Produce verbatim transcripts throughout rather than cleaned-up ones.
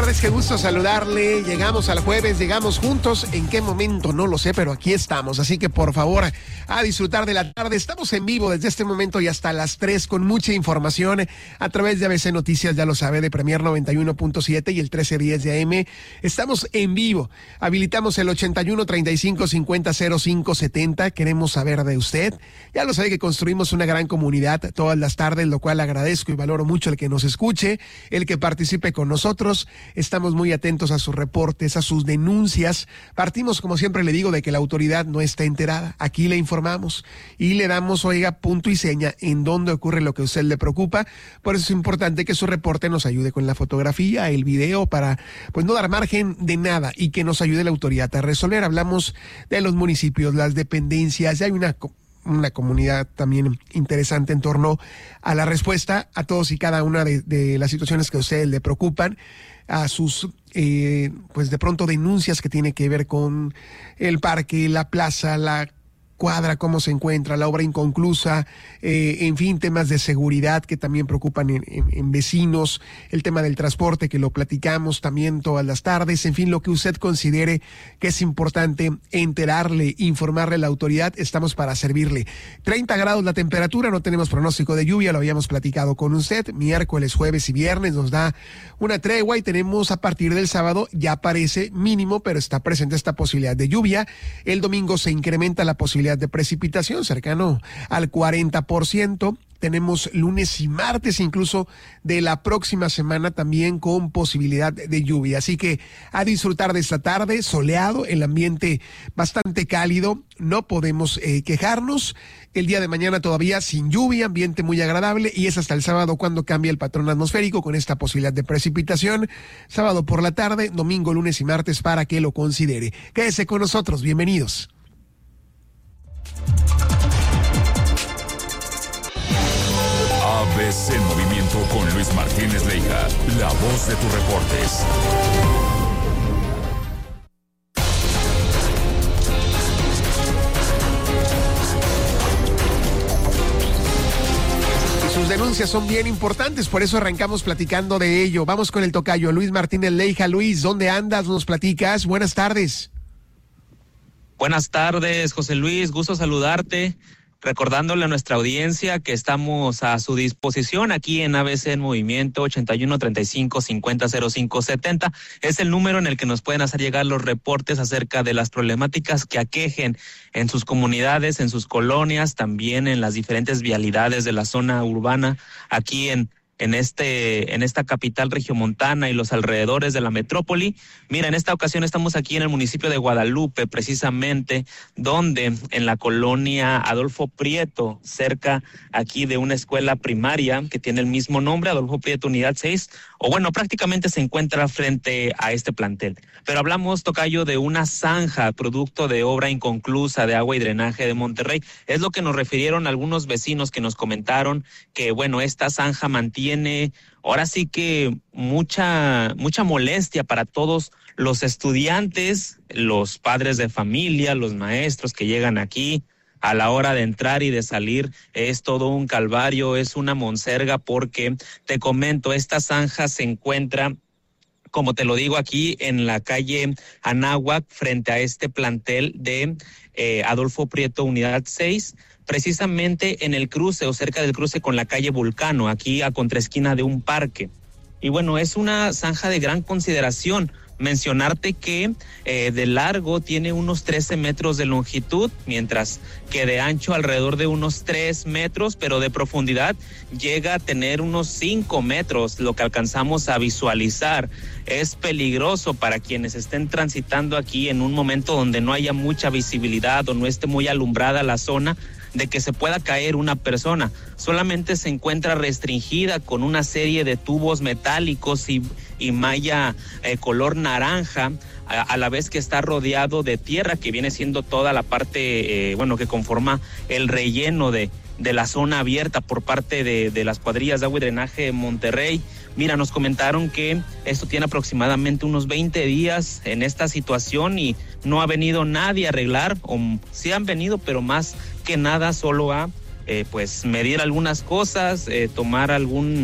tardes, qué gusto saludarle. Llegamos al jueves, llegamos juntos. ¿En qué momento? No lo sé, pero aquí estamos. Así que por favor, a disfrutar de la tarde. Estamos en vivo desde este momento y hasta las tres con mucha información a través de A B C Noticias, ya lo sabe, de Premier noventa y uno punto siete y el trece diez de A M. Estamos en vivo. Habilitamos el ochenta y uno, treinta y cinco, cincuenta, cero cinco, setenta. Queremos saber de usted. Ya lo sabe que construimos una gran comunidad todas las tardes, lo cual agradezco y valoro mucho el que nos escuche, el que participe con nosotros. Estamos muy atentos a sus reportes, a sus denuncias. Partimos, como siempre le digo, de que la autoridad no está enterada. Aquí le informamos y le damos, oiga, punto y seña en dónde ocurre lo que a usted le preocupa. Por eso es importante que su reporte nos ayude con la fotografía, el video, para pues no dar margen de nada y que nos ayude la autoridad a resolver. Hablamos de los municipios, las dependencias. Ya hay una una comunidad también interesante en torno a la respuesta a todos y cada una de, de las situaciones que a ustedes le preocupan, a sus, eh, pues de pronto denuncias que tiene que ver con el parque, la plaza, la cuadra, cómo se encuentra, la obra inconclusa, eh, en fin, temas de seguridad que también preocupan en, en, en vecinos, el tema del transporte que lo platicamos también todas las tardes, en fin, lo que usted considere que es importante enterarle, informarle a la autoridad, estamos para servirle. treinta grados la temperatura, no tenemos pronóstico de lluvia, lo habíamos platicado con usted, miércoles, jueves y viernes nos da una tregua y tenemos a partir del sábado, ya parece mínimo, pero está presente esta posibilidad de lluvia. El domingo se incrementa la posibilidad de precipitación cercano al cuarenta por ciento. Tenemos lunes y martes incluso de la próxima semana también con posibilidad de lluvia. Así que a disfrutar de esta tarde, soleado, el ambiente bastante cálido, no podemos eh, quejarnos. El día de mañana todavía sin lluvia, ambiente muy agradable y es hasta el sábado cuando cambia el patrón atmosférico con esta posibilidad de precipitación. Sábado por la tarde, domingo, lunes y martes para que lo considere. Quédese con nosotros, bienvenidos. A B C Movimiento con Luis Martínez Leija, la voz de tus reportes. Y sus denuncias son bien importantes, por eso arrancamos platicando de ello. Vamos con el tocayo Luis Martínez Leija. Luis, ¿dónde andas? ¿Nos platicas? Buenas tardes. Buenas tardes, José Luis, gusto saludarte. Recordándole a nuestra audiencia que estamos a su disposición aquí en A B C en Movimiento, ochenta y uno, treinta y cinco, cincuenta, cero cinco, setenta. Es el número en el que nos pueden hacer llegar los reportes acerca de las problemáticas que aquejen en sus comunidades, en sus colonias, también en las diferentes vialidades de la zona urbana aquí en en este en esta capital regiomontana y los alrededores de la metrópoli. Mira, en esta ocasión estamos aquí en el municipio de Guadalupe, precisamente, donde en la colonia Adolfo Prieto, cerca aquí de una escuela primaria que tiene el mismo nombre, Adolfo Prieto Unidad seis, o bueno, prácticamente se encuentra frente a este plantel. Pero hablamos, tocayo, de una zanja, producto de obra inconclusa de agua y drenaje de Monterrey. Es lo que nos refirieron algunos vecinos que nos comentaron que, bueno, esta zanja mantiene Tiene ahora sí que mucha mucha molestia para todos los estudiantes, los padres de familia, los maestros que llegan aquí. A la hora de entrar y de salir es todo un calvario, es una monserga, porque te comento, esta zanja se encuentra, como te lo digo, aquí en la calle Anáhuac, frente a este plantel de eh, Adolfo Prieto Unidad seis, precisamente en el cruce o cerca del cruce con la calle Vulcano, aquí a contraesquina de un parque. Y bueno, es una zanja de gran consideración. Mencionarte que eh, de largo tiene unos trece metros de longitud, mientras que de ancho alrededor de unos tres metros, pero de profundidad llega a tener unos cinco metros, lo que alcanzamos a visualizar. Es peligroso para quienes estén transitando aquí en un momento donde no haya mucha visibilidad o no esté muy alumbrada la zona, de que se pueda caer una persona. Solamente se encuentra restringida con una serie de tubos metálicos y, y malla eh, color naranja, a, a la vez que está rodeado de tierra, que viene siendo toda la parte, eh, bueno, que conforma el relleno de, de la zona abierta por parte de, de las cuadrillas de agua y drenaje de Monterrey. Mira, nos comentaron que esto tiene aproximadamente unos veinte días en esta situación y no ha venido nadie a arreglar, o sí han venido, pero más que nada solo a eh, pues medir algunas cosas, eh, tomar algún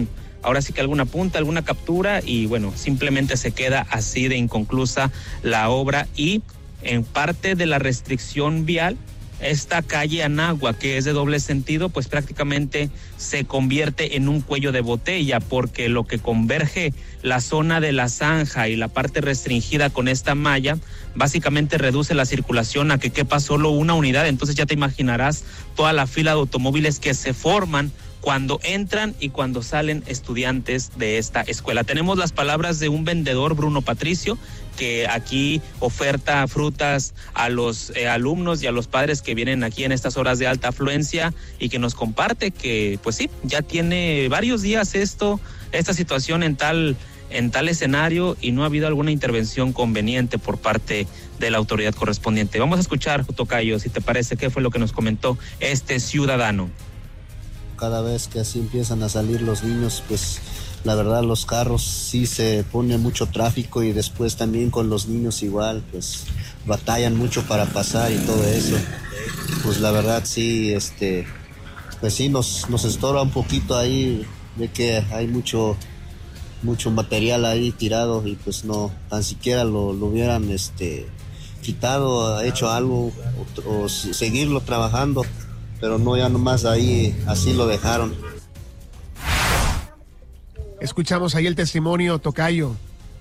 ahora sí que alguna punta, alguna captura y bueno, simplemente se queda así de inconclusa la obra y en parte de la restricción vial, esta calle Anáhuac, que es de doble sentido, pues prácticamente se convierte en un cuello de botella, porque lo que converge la zona de la zanja y la parte restringida con esta malla, básicamente reduce la circulación a que quepa solo una unidad. Entonces ya te imaginarás toda la fila de automóviles que se forman cuando entran y cuando salen estudiantes de esta escuela. Tenemos las palabras de un vendedor, Bruno Patricio, que aquí oferta frutas a los eh, alumnos y a los padres que vienen aquí en estas horas de alta afluencia y que nos comparte que, pues sí, ya tiene varios días esto, esta situación en tal, en tal escenario y no ha habido alguna intervención conveniente por parte de la autoridad correspondiente. Vamos a escuchar, Tocayo, si te parece, qué fue lo que nos comentó este ciudadano. Cada vez que así empiezan a salir los niños, pues la verdad los carros sí se pone mucho tráfico y después también con los niños igual, pues batallan mucho para pasar y todo eso. Pues la verdad sí, este, pues sí nos, nos estorba un poquito ahí de que hay mucho, mucho material ahí tirado y pues no, tan siquiera lo, lo hubieran este, quitado, hecho algo o, o seguirlo trabajando. Pero no, ya nomás ahí, así lo dejaron. Escuchamos ahí el testimonio, Tocayo.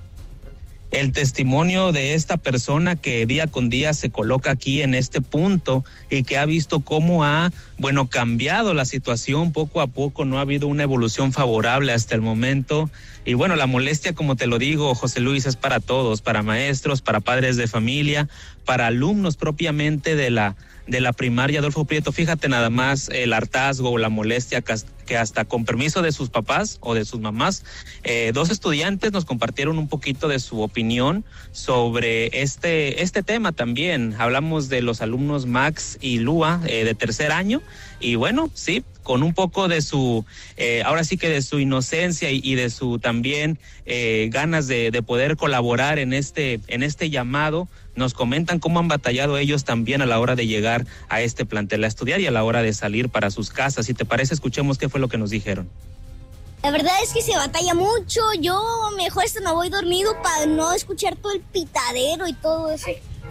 El testimonio de esta persona que día con día se coloca aquí en este punto y que ha visto cómo ha, bueno, cambiado la situación poco a poco, no ha habido una evolución favorable hasta el momento. Y bueno, la molestia, como te lo digo, José Luis, es para todos, para maestros, para padres de familia, para alumnos propiamente de la de la primaria Adolfo Prieto. Fíjate nada más el hartazgo o la molestia que hasta con permiso de sus papás o de sus mamás, eh, dos estudiantes nos compartieron un poquito de su opinión sobre este, este tema también. Hablamos de los alumnos Max y Lua eh, de tercer año y bueno, sí, con un poco de su, eh, ahora sí que de su inocencia y, y de su también eh, ganas de, de poder colaborar en este, en este llamado. Nos comentan cómo han batallado ellos también a la hora de llegar a este plantel a estudiar y a la hora de salir para sus casas. Si te parece, escuchemos qué fue lo que nos dijeron. La verdad es que se batalla mucho. Yo mejor hasta me voy dormido para no escuchar todo el pitadero y todo eso.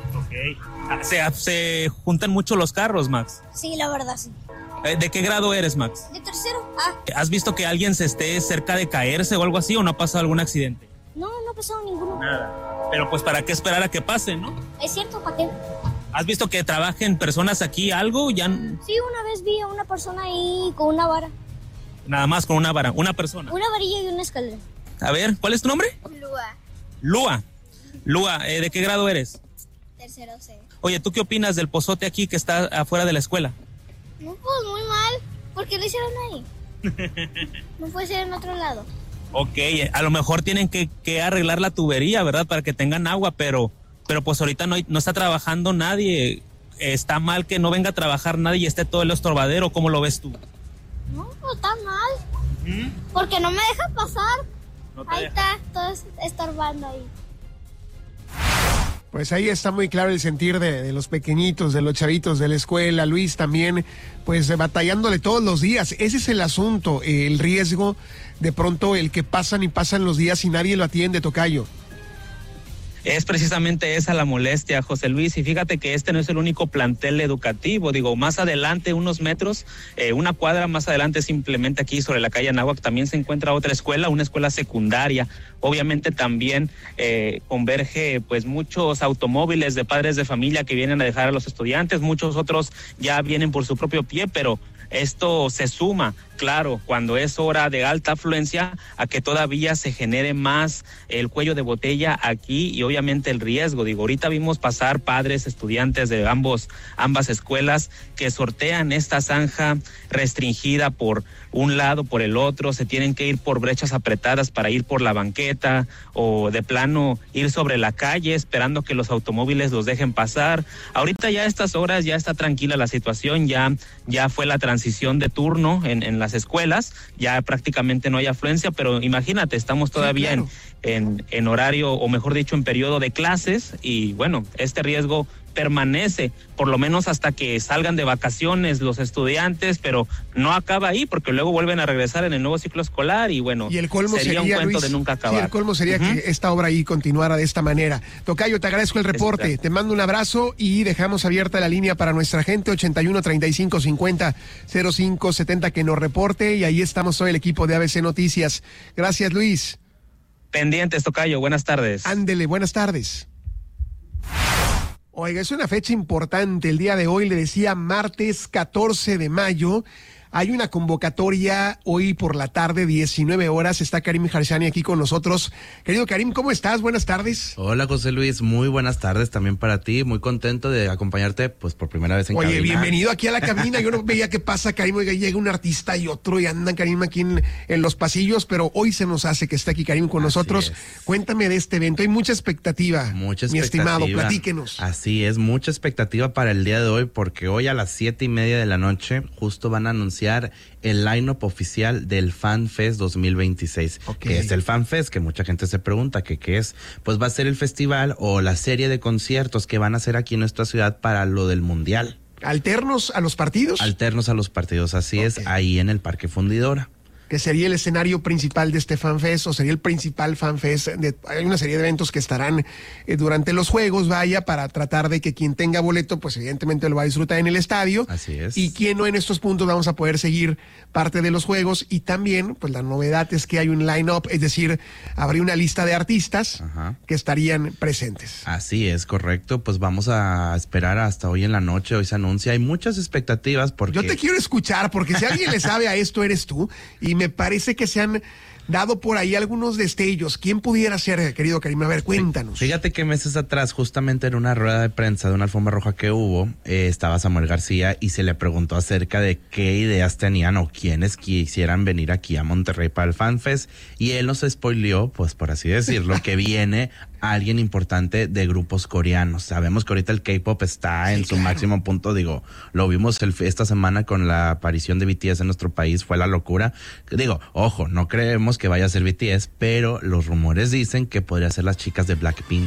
Ok. ¿Se, se juntan mucho los carros, Max? Sí, la verdad, sí. ¿De qué grado eres, Max? De tercero. Ah. ¿Has visto que alguien se esté cerca de caerse o algo así o no ha pasado algún accidente? No, no ha pasado ninguno. Nada. Pero pues para qué esperar a que pase, ¿no? Es cierto, ¿para qué? ¿Has visto que trabajen personas aquí algo? Ya... Sí, una vez vi a una persona ahí con una vara. Nada más con una vara, una persona. Una varilla y una escalera. A ver, ¿cuál es tu nombre? Lua. Lua. Lua, eh, ¿de qué grado eres? Tercero C. Oye, ¿tú qué opinas del pozote aquí que está afuera de la escuela? No, pues muy mal. ¿Por qué lo hicieron ahí? No puede ser en otro lado. Ok, a lo mejor tienen que, que arreglar la tubería, ¿verdad? Para que tengan agua, pero, pero pues ahorita no, no está trabajando nadie. Está mal que no venga a trabajar nadie y esté todo el estorbadero. ¿Cómo lo ves tú? No, no está mal. ¿Mm? Porque no me deja pasar. No ahí deja. está, todo estorbando ahí. Pues ahí está muy claro el sentir de, de los pequeñitos, de los chavitos de la escuela. Luis también, pues batallándole todos los días. Ese es el asunto, eh, el riesgo, de pronto el que pasan y pasan los días y nadie lo atiende, Tocayo. Es precisamente esa la molestia, José Luis, y fíjate que este no es el único plantel educativo. Digo, más adelante, unos metros, eh, una cuadra más adelante, simplemente aquí sobre la calle Anáhuac, también se encuentra otra escuela, una escuela secundaria. Obviamente también eh, converge pues muchos automóviles de padres de familia que vienen a dejar a los estudiantes, muchos otros ya vienen por su propio pie, pero esto se suma, claro, cuando es hora de alta afluencia, a que todavía se genere más el cuello de botella aquí y obviamente el riesgo. Digo, ahorita vimos pasar padres, estudiantes de ambos, ambas escuelas que sortean esta zanja restringida por un lado, por el otro, se tienen que ir por brechas apretadas para ir por la banqueta o de plano ir sobre la calle esperando que los automóviles los dejen pasar. Ahorita ya a estas horas ya está tranquila la situación, ya, ya fue la transición de turno en, en las escuelas, ya prácticamente no hay afluencia, pero imagínate, estamos todavía sí, claro. en, en, en horario, o mejor dicho, en periodo de clases y bueno, este riesgo permanece, por lo menos hasta que salgan de vacaciones los estudiantes, pero no acaba ahí, porque luego vuelven a regresar en el nuevo ciclo escolar y bueno, y el colmo sería, sería un cuento Luis, de nunca acabar. Sí, el colmo sería uh-huh. que esta obra ahí continuara de esta manera. Tocayo, te agradezco el reporte, Exacto. te mando un abrazo y dejamos abierta la línea para nuestra gente, ochenta y uno, treinta y cinco, cincuenta, cero cinco, setenta, que nos reporte, y ahí estamos todo el equipo de A B C Noticias. Gracias, Luis. Pendientes, Tocayo, buenas tardes. Ándele, buenas tardes. Oiga, es una fecha importante. El día de hoy, le decía, martes catorce de mayo. Hay una convocatoria hoy por la tarde, diecinueve horas. Está Karim Harshani aquí con nosotros. Querido Karim, ¿cómo estás? Buenas tardes. Hola, José Luis. Muy buenas tardes también para ti. Muy contento de acompañarte, pues, por primera vez en Oye, cabina. Oye, bienvenido aquí a la cabina. Yo no veía qué pasa, Karim. Oiga, llega un artista y otro y andan, Karim, aquí en, en los pasillos, pero hoy se nos hace que esté aquí Karim con Así nosotros. Es. Cuéntame de este evento. Hay mucha expectativa. Mucha expectativa. Mi estimado, platíquenos. Así es, mucha expectativa para el día de hoy, porque hoy a las siete y media de la noche justo van a anunciar el line-up oficial del FanFest dos mil veintiséis. Okay. Que es el FanFest, que mucha gente se pregunta que qué es. Pues va a ser el festival o la serie de conciertos que van a hacer aquí en nuestra ciudad para lo del Mundial. ¿Alternos a los partidos? Alternos a los partidos, así okay. es, ahí en el Parque Fundidora. Que sería el escenario principal de este FanFest, o sería el principal FanFest. De, hay una serie de eventos que estarán eh, durante los juegos, vaya, para tratar de que quien tenga boleto, pues evidentemente lo va a disfrutar en el estadio. Así es. Y quien no, en estos puntos vamos a poder seguir parte de los juegos. Y también, pues la novedad es que hay un line-up, es decir, habría una lista de artistas Ajá. que estarían presentes. Así es, correcto. Pues vamos a esperar hasta hoy en la noche, hoy se anuncia. Hay muchas expectativas porque... Yo te quiero escuchar, porque si alguien le sabe a esto, eres tú. Y me parece que se han dado por ahí algunos destellos. ¿Quién pudiera ser, querido Karim? A ver, cuéntanos. Fíjate que meses atrás, justamente en una rueda de prensa de una alfombra roja que hubo, eh, estaba Samuel García y se le preguntó acerca de qué ideas tenían o quiénes quisieran venir aquí a Monterrey para el FanFest, y él nos spoileó, pues por así decirlo, que viene alguien importante de grupos coreanos. Sabemos que ahorita el K-pop está sí, en su claro. máximo punto, digo, lo vimos el, esta semana con la aparición de B T S en nuestro país, fue la locura. Digo, ojo, no creemos que vaya a ser B T S, pero los rumores dicen que podría ser las chicas de Blackpink.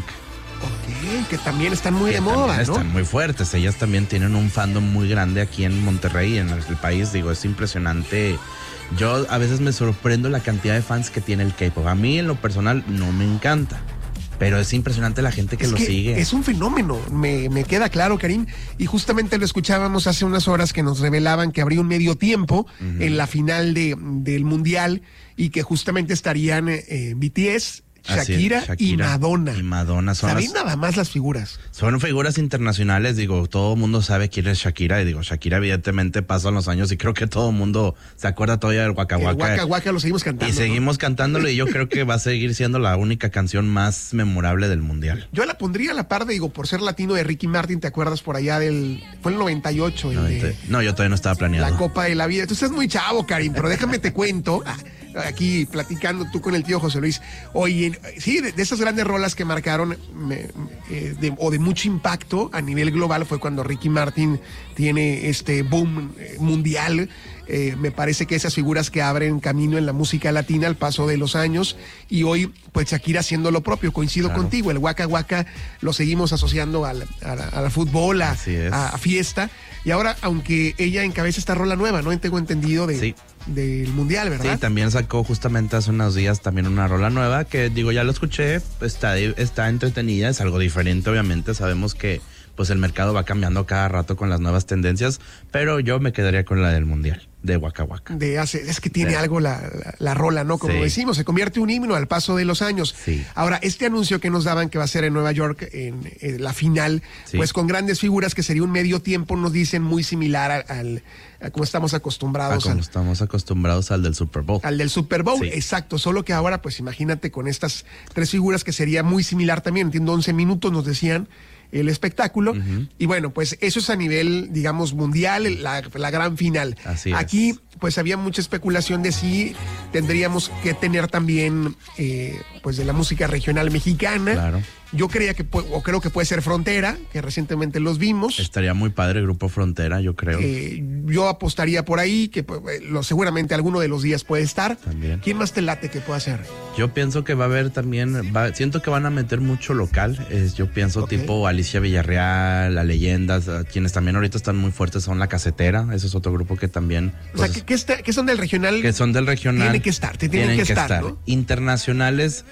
Ok, que también están muy que de moda, ¿no? Están muy fuertes, ellas también tienen un fandom muy grande aquí en Monterrey, en el, el país, digo, es impresionante. Yo a veces me sorprendo la cantidad de fans que tiene el K-pop. A mí en lo personal no me encanta, pero es impresionante la gente que es lo que sigue. Es un fenómeno, me, me queda claro, Karim. Y justamente lo escuchábamos hace unas horas que nos revelaban que habría un medio tiempo uh-huh. en la final de, del Mundial y que justamente estarían eh, B T S, Shakira, es, Shakira y Madonna. Y Madonna son ¿Saben las, nada más las figuras? Son figuras internacionales, digo, todo el mundo sabe quién es Shakira, y digo, Shakira evidentemente pasan los años y creo que todo el mundo se acuerda todavía del Waka Waka. El Waka Waka lo seguimos cantando. Y seguimos ¿no? cantándolo, y yo creo que va a seguir siendo la única canción más memorable del Mundial. Yo la pondría a la par de, digo, por ser latino, de Ricky Martin, ¿te acuerdas por allá del... Fue el noventa y ocho, el noventa de, No, yo todavía no estaba planeado. La Copa de la Vida. Tú estás muy chavo, Karim, pero déjame te cuento... Aquí platicando tú con el tío José Luis. Oye, sí, de, de esas grandes rolas que marcaron me, eh, de, o de mucho impacto a nivel global fue cuando Ricky Martin tiene este boom eh, mundial. Eh, me parece que esas figuras que abren camino en la música latina al paso de los años, y hoy pues Shakira haciendo lo propio. Coincido claro. contigo, el Waka Waka lo seguimos asociando al, al, al fútbol, a, a, a fiesta, y ahora aunque ella encabeza esta rola nueva, ¿no? Tengo entendido de... Sí. del Mundial, ¿verdad? Sí, también sacó justamente hace unos días también una rola nueva que, digo, ya lo escuché, está, está entretenida, es algo diferente, obviamente, sabemos que pues el mercado va cambiando cada rato con las nuevas tendencias, pero yo me quedaría con la del Mundial, de Waka Waka. De hace, es que tiene sí. algo la, la, la rola, ¿no? Como sí. decimos, se convierte un himno al paso de los años. Sí. Ahora, este anuncio que nos daban que va a ser en Nueva York, en, en la final, sí. pues con grandes figuras, que sería un medio tiempo, nos dicen muy similar al... al a como estamos acostumbrados. A como al, estamos acostumbrados al del Super Bowl. Al del Super Bowl, sí. exacto. Solo que ahora, pues imagínate con estas tres figuras que sería muy similar también. Entiendo, once minutos nos decían el espectáculo. Uh-huh. Y bueno, pues eso es a nivel, digamos, mundial, la, la gran final. Así Aquí, es. pues había mucha especulación de si tendríamos que tener también, eh, pues de la música regional mexicana. Claro. Yo creía que, o creo que puede ser Frontera, que recientemente los vimos. Estaría muy padre el Grupo Frontera, yo creo. Eh, yo apostaría por ahí, que lo, seguramente alguno de los días puede estar. También. ¿Quién más te late que pueda ser? Yo pienso que va a haber también, va, siento que van a meter mucho local. Eh, yo pienso Okay. tipo Alicia Villarreal, La Leyendas, quienes también ahorita están muy fuertes son La Casetera. Ese es otro grupo que también. O Pues, sea, que, que, está, que son del regional. que son del regional. Tienen que estar, te tienen, tienen que, que estar, estar. ¿no? Internacionales.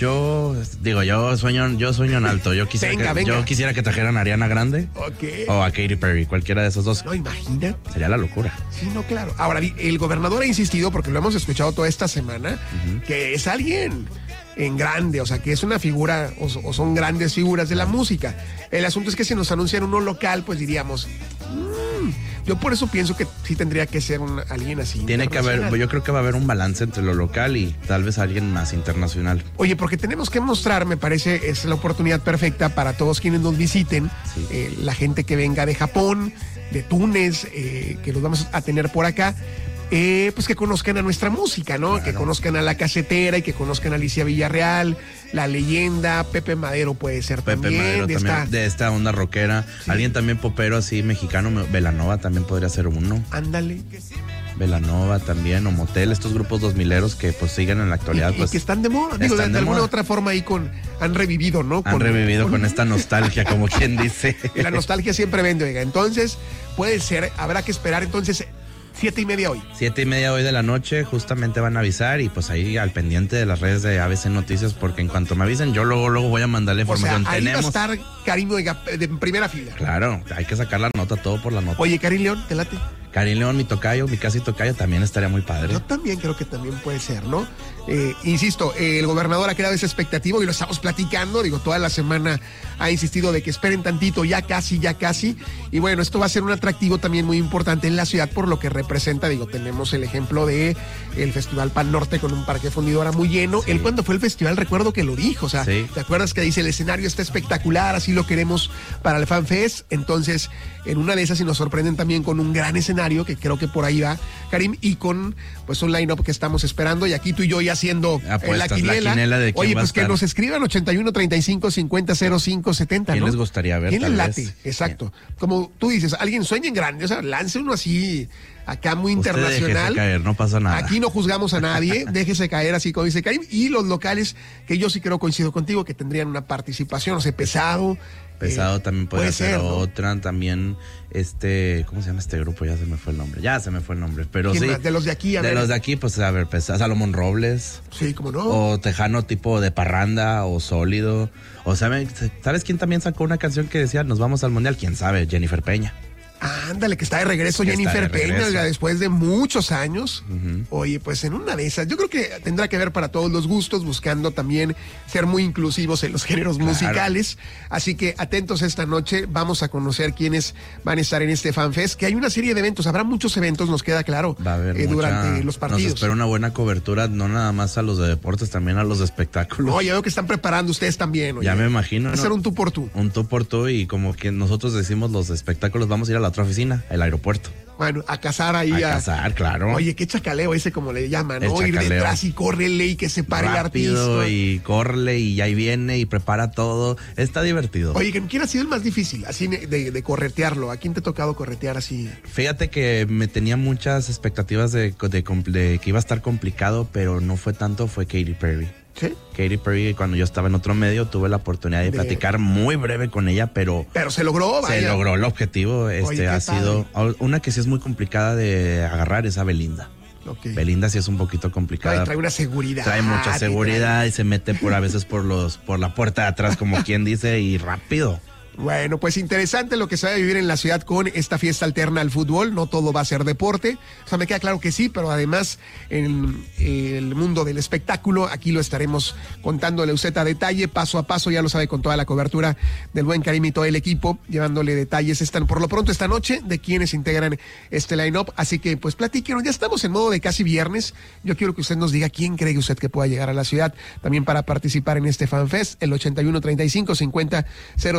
Yo digo, yo sueño, yo sueño en alto. Yo quisiera, venga, que, venga. yo quisiera que trajeran a Ariana Grande okay. o a Katy Perry, cualquiera de esos dos. No, imagina. Sería la locura. Sí, no, claro. Ahora, el gobernador ha insistido, porque lo hemos escuchado toda esta semana, uh-huh. que es alguien en grande, o sea, que es una figura, o, o son grandes figuras de la música. El asunto es que si nos anuncian uno local, pues diríamos, mmm, yo por eso pienso que sí tendría que ser un, alguien así. Tiene que haber, yo creo que va a haber un balance entre lo local y tal vez alguien más internacional. Oye, porque tenemos que mostrar, me parece, es la oportunidad perfecta para todos quienes nos visiten, sí. eh, la gente que venga de Japón, de Túnez, eh, que los vamos a tener por acá. Eh, pues que conozcan a nuestra música, ¿no? Claro. Que conozcan a La Casetera y que conozcan a Alicia Villarreal, La Leyenda, Pepe Madero puede ser Pepe también. Madero de, también esta... de esta onda rockera. Sí. Alguien también popero así mexicano, Belanova también podría ser uno. Ándale. Belanova también, o Motel, estos grupos dos mileros que pues siguen en la actualidad. Y, pues, y que están de moda, digo, de, de, de alguna otra forma ahí con, han revivido, ¿no? Han con, revivido con... con esta nostalgia, como quien dice. La nostalgia siempre vende, oiga. Entonces, puede ser, habrá que esperar entonces... Siete y media hoy. Siete y media hoy de la noche, justamente van a avisar y pues ahí al pendiente de las redes de A B C Noticias, porque en cuanto me avisen, yo luego luego voy a mandarle información. O sea, ahí Tenemos... va a estar Karim de primera fila. Claro, hay que sacar la nota, todo por la nota. Oye, Karim León, ¿te late? Karim León, mi tocayo, mi casi tocayo, también estaría muy padre. Yo también creo que también puede ser, ¿no? Eh, insisto, eh, el gobernador ha creado ese expectativo y lo estamos platicando, digo, toda la semana ha insistido de que esperen tantito, ya casi, ya casi, y bueno, esto va a ser un atractivo también muy importante en la ciudad por lo que representa, digo, tenemos el ejemplo de el Festival Pal Norte con un parque fundidora muy lleno. Sí. Él cuando fue el festival recuerdo que lo dijo, o sea, sí. ¿Te acuerdas que dice el escenario está espectacular, así lo queremos para el FanFest? Entonces, en una de esas, y nos sorprenden también con un gran escenario, que creo que por ahí va, Karim, y con pues un line-up que estamos esperando, y aquí tú y yo ya haciendo Apuestas, la quiniela. La quiniela de quién Oye, va pues a que estar. nos escriban ochenta y uno, treinta y cinco, cincuenta, cero cinco, setenta, ¿Quién ¿no? les gustaría ver? ¿Quién les late? Vez? Exacto. Sí. Como tú dices, alguien sueña en grande, o sea, lance uno así, acá muy Usted internacional. Déjese caer, no pasa nada. Aquí no juzgamos a nadie, déjese caer así como dice Karim. Y los locales, que yo sí creo coincido contigo, que tendrían una participación, o sea, pesado. Pesado eh, también puede, puede ser, ser, ¿no? otra, también este, ¿cómo se llama este grupo? Ya se me fue el nombre, ya se me fue el nombre, pero sí. Más? De los de aquí, a De ver. los de aquí, pues a ver, pesado, Salomón Robles. Sí, cómo no. O tejano tipo de parranda o sólido. O ¿sabes, ¿sabes quién también sacó una canción que decía nos vamos al mundial? ¿Quién sabe? Jennifer Peña. Ándale, que está de regreso que Jennifer de regreso. Peña, después de muchos años. Uh-huh. Oye, pues en una de esas, yo creo que tendrá que ver para todos los gustos, buscando también ser muy inclusivos en los géneros claro. musicales. Así que atentos esta noche, vamos a conocer quiénes van a estar en este FanFest, que hay una serie de eventos, habrá muchos eventos, nos queda claro, Va a haber eh, mucha, durante los partidos. Nos espera una buena cobertura, no nada más a los de deportes, también a los de espectáculos. No, ya veo que están preparando ustedes también. Oye. Ya me imagino. Va a ser un tú por tú. Un tú por tú, y como que nosotros decimos los de espectáculos, vamos a ir a la otra oficina, el aeropuerto. Bueno, a cazar ahí. A, a cazar, claro. Oye, qué chacaleo ese, como le llaman, ¿no? Ir detrás y córrele y que se pare rápido el artista. Y córrele y ahí viene y prepara todo. Está divertido. Oye, ¿quién ha sido el más difícil así de, de corretearlo? ¿A quién te ha tocado corretear así? Fíjate que me tenía muchas expectativas de, de, de, de que iba a estar complicado, pero no fue tanto, fue Katy Perry. ¿Sí? Katy Perry, cuando yo estaba en otro medio, tuve la oportunidad de, de... platicar muy breve con ella, pero... Pero se logró, vaya. Se logró el objetivo. Este Oye, ha sido... Una que sí es muy complicada de agarrar es a Belinda. Okay. Belinda sí es un poquito complicada. Trae, trae una seguridad. Trae mucha seguridad trae... y se mete por a veces por los por la puerta de atrás, como quien dice, y rápido. Bueno, pues interesante lo que se va a vivir en la ciudad con esta fiesta alterna al fútbol. No todo va a ser deporte. O sea, me queda claro que sí, pero además en el mundo del espectáculo, aquí lo estaremos contándole usted a detalle, paso a paso, ya lo sabe, con toda la cobertura del buen Karim y todo el equipo, llevándole detalles están por lo pronto esta noche de quienes integran este line-up. Así que, pues, platíquenos, ya estamos en modo de casi viernes. Yo quiero que usted nos diga quién cree usted que pueda llegar a la ciudad también para participar en este FanFest, el ochenta y uno, treinta y cinco, cincuenta, cero cinco,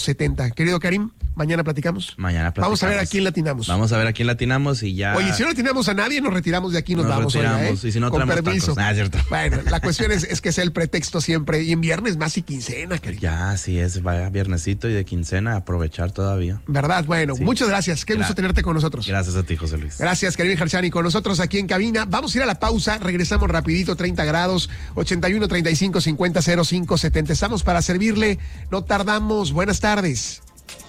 setenta. Querido Karim, mañana platicamos. Mañana platicamos. Vamos a ver a quién latinamos. Vamos a ver a quién latinamos y ya. Oye, si no latinamos a nadie, nos retiramos de aquí y nos, nos vamos. Retiramos, oiga, ¿eh? Y si no, con traemos permiso. Tacos. Ah, cierto. Bueno, la cuestión es, es que sea el pretexto siempre. Y en viernes más y quincena, Karim. Ya, así es. Vaya viernesito y de quincena, aprovechar todavía. ¿Verdad? Bueno, sí. Muchas gracias. Qué Gra- gusto tenerte con nosotros. Gracias a ti, José Luis. Gracias, Karim Harshani, con nosotros aquí en cabina. Vamos a ir a la pausa. Regresamos rapidito, treinta grados, ochenta y uno, treinta y cinco, cincuenta, cero cinco, setenta. Estamos para servirle. No tardamos. Buenas tardes.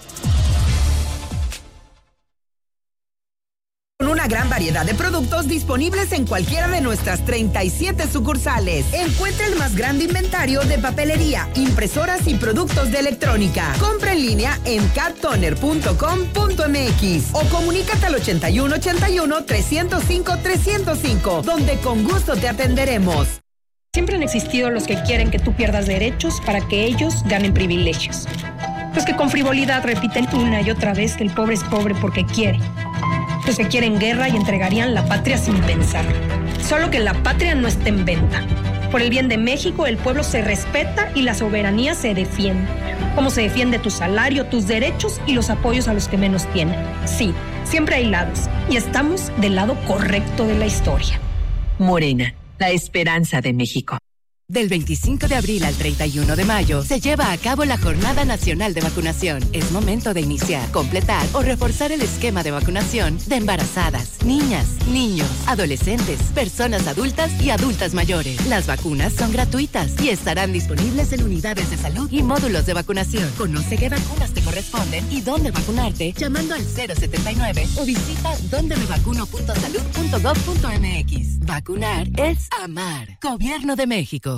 Con una gran variedad de productos disponibles en cualquiera de nuestras treinta y siete sucursales. Encuentra el más grande inventario de papelería, impresoras y productos de electrónica. Compra en línea en cat toner punto com punto m x o comunícate al ochenta y uno, ochenta y uno, trescientos cinco, trescientos cinco, donde con gusto te atenderemos. Siempre han existido los que quieren que tú pierdas derechos para que ellos ganen privilegios. Los que con frivolidad repiten una y otra vez que el pobre es pobre porque quiere. Los que quieren guerra y entregarían la patria sin pensar. Solo que la patria no está en venta. Por el bien de México, el pueblo se respeta y la soberanía se defiende. Como se defiende tu salario, tus derechos y los apoyos a los que menos tienen. Sí, siempre hay lados y estamos del lado correcto de la historia. Morena, la esperanza de México. Del veinticinco de abril al treinta y uno de mayo se lleva a cabo la Jornada Nacional de Vacunación. Es momento de iniciar, completar o reforzar el esquema de vacunación de embarazadas, niñas, niños, adolescentes, personas adultas y adultas mayores. Las vacunas son gratuitas y estarán disponibles en unidades de salud y módulos de vacunación. Conoce qué vacunas te corresponden y dónde vacunarte llamando al cero setenta y nueve o visita donde me vacuno punto salud punto gov punto m x. Vacunar es amar. Gobierno de México.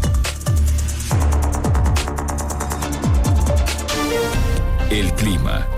El clima